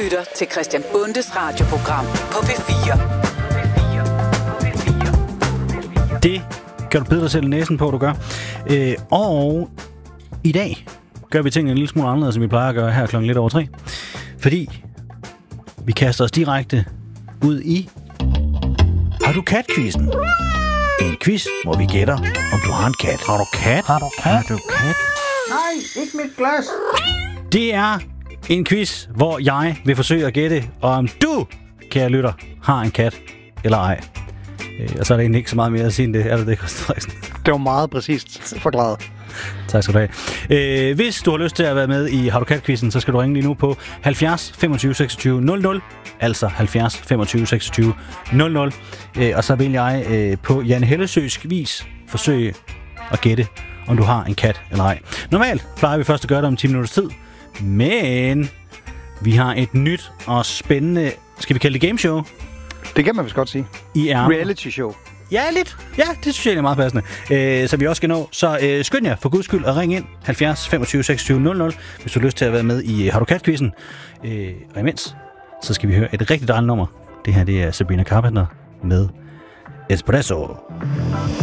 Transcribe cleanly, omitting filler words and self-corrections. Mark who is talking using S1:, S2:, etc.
S1: lytter til Christian Bundes radioprogram på P4.
S2: Det kan du bide dig selv næsen på, du gør. Og i dag gør vi tingene en lille smule anderledes, som vi plejer at gøre her klokken lidt over 3. Fordi vi kaster os direkte ud i Har du kat-quizzen? En quiz, hvor vi gætter, om du har en kat. Har du kat? Har du kat? Har du kat?
S3: Nej, ikke mit glas.
S2: Det er en quiz, hvor jeg vil forsøge at gætte, om du, kære lytter, har en kat eller ej. Og så er der egentlig ikke så meget mere at sige end det. Er det, Christian Frederiksen?
S3: Det var meget præcist forklaret.
S2: Tak skal du have. Hvis du har lyst til at være med i Har du kat-quizzen, så skal du ringe lige nu på 70 25 26 00. Altså 70 25 26 00. Og så vil jeg på Jan Hellesøs vis forsøge at gætte, om du har en kat eller ej. Normalt plejer vi først at gøre det om 10 minutters tid. Men vi har et nyt og spændende, skal vi kalde det gameshow?
S3: Det kan man vist godt sige. Reality show.
S2: Ja, lidt. Ja, det synes jeg er meget passende. Så vi også skal nå. Så skynd jer for guds skyld og ring ind 70 25 26 00, hvis du har lyst til at være med i Har du kat-quizzen. Og imens, så skal vi høre et rigtig dejligt nummer. Det her, det er Sabrina Carpenter med Espresso.